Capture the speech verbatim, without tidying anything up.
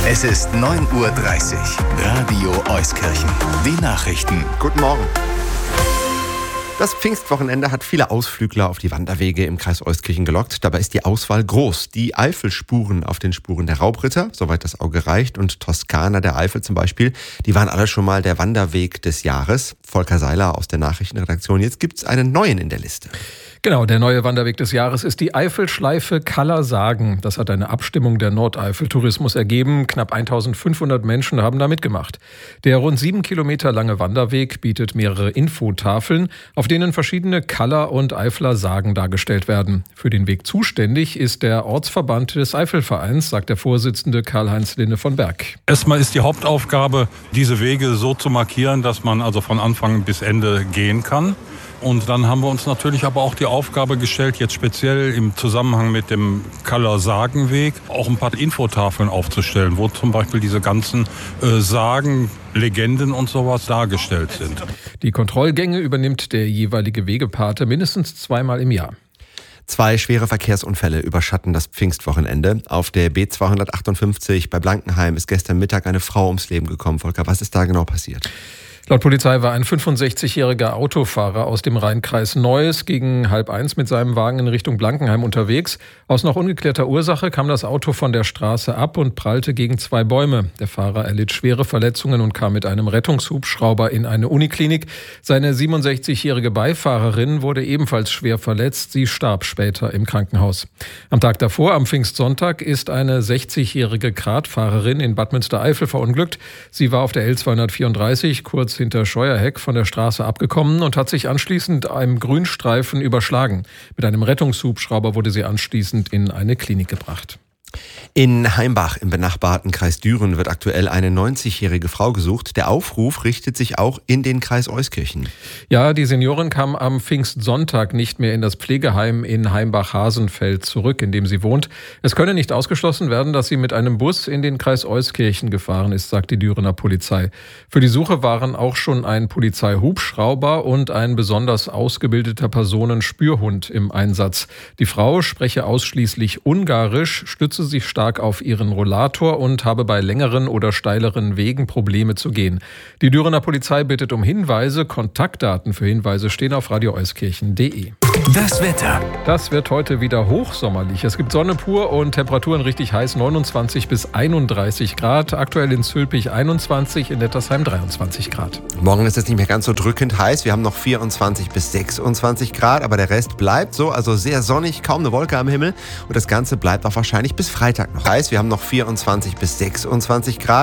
Es ist neun Uhr dreißig. Radio Euskirchen. Die Nachrichten. Guten Morgen. Das Pfingstwochenende hat viele Ausflügler auf die Wanderwege im Kreis Euskirchen gelockt. Dabei ist die Auswahl groß. Die Eifelspuren auf den Spuren der Raubritter, soweit das Auge reicht, und Toskana der Eifel zum Beispiel, die waren alle schon mal der Wanderweg des Jahres. Volker Seiler aus der Nachrichtenredaktion. Jetzt gibt es einen neuen in der Liste. Genau, der neue Wanderweg des Jahres ist die Eifelschleife Kaller-Sagen. Das hat eine Abstimmung der Nordeifel-Tourismus ergeben. Knapp eintausendfünfhundert Menschen haben da mitgemacht. Der rund sieben Kilometer lange Wanderweg bietet mehrere Infotafeln, auf denen verschiedene Kaller- und Eifler Sagen dargestellt werden. Für den Weg zuständig ist der Ortsverband des Eifelvereins, sagt der Vorsitzende Karl-Heinz Linne von Berg. Erstmal ist die Hauptaufgabe, diese Wege so zu markieren, dass man also von Anfang bis Ende gehen kann. Und dann haben wir uns natürlich aber auch die Aufgabe gestellt, jetzt speziell im Zusammenhang mit dem Kaller-Sagen-Weg auch ein paar Infotafeln aufzustellen, wo zum Beispiel diese ganzen äh, Sagen, Legenden und sowas dargestellt sind. Die Kontrollgänge übernimmt der jeweilige Wegepate mindestens zweimal im Jahr. Zwei schwere Verkehrsunfälle überschatten das Pfingstwochenende. Auf der B zweihundertachtundfünfzig bei Blankenheim ist gestern Mittag eine Frau ums Leben gekommen. Volker, was ist da genau passiert? Laut Polizei war ein fünfundsechzigjähriger Autofahrer aus dem Rheinkreis Neuss gegen halb eins mit seinem Wagen in Richtung Blankenheim unterwegs. Aus noch ungeklärter Ursache kam das Auto von der Straße ab und prallte gegen zwei Bäume. Der Fahrer erlitt schwere Verletzungen und kam mit einem Rettungshubschrauber in eine Uniklinik. Seine siebenundsechzigjährige Beifahrerin wurde ebenfalls schwer verletzt. Sie starb später im Krankenhaus. Am Tag davor, am Pfingstsonntag, ist eine sechzigjährige Gradfahrerin in Bad Münstereifel verunglückt. Sie war auf der L zweihundertvierunddreißig kurz hinter Scheuerheck von der Straße abgekommen und hat sich anschließend einem Grünstreifen überschlagen. Mit einem Rettungshubschrauber wurde sie anschließend in eine Klinik gebracht. In Heimbach im benachbarten Kreis Düren wird aktuell eine neunzigjährige Frau gesucht. Der Aufruf richtet sich auch in den Kreis Euskirchen. Ja, die Seniorin kam am Pfingstsonntag nicht mehr in das Pflegeheim in Heimbach-Hasenfeld zurück, in dem sie wohnt. Es könne nicht ausgeschlossen werden, dass sie mit einem Bus in den Kreis Euskirchen gefahren ist, sagt die Dürener Polizei. Für die Suche waren auch schon ein Polizeihubschrauber und ein besonders ausgebildeter Personenspürhund im Einsatz. Die Frau spreche ausschließlich Ungarisch, stütze sich stark auf ihren Rollator und habe bei längeren oder steileren Wegen Probleme zu gehen. Die Dürener Polizei bittet um Hinweise. Kontaktdaten für Hinweise stehen auf radio euskirchen punkt de. Das Wetter. Das wird heute wieder hochsommerlich. Es gibt Sonne pur und Temperaturen richtig heiß, neunundzwanzig bis einunddreißig Grad. Aktuell in Zülpich einundzwanzig, in Nettersheim dreiundzwanzig Grad. Morgen ist es nicht mehr ganz so drückend heiß. Wir haben noch vierundzwanzig bis sechsundzwanzig Grad, aber der Rest bleibt so, also sehr sonnig, kaum eine Wolke am Himmel. Und das Ganze bleibt auch wahrscheinlich bis Freitag noch heiß. Wir haben noch vierundzwanzig bis sechsundzwanzig Grad.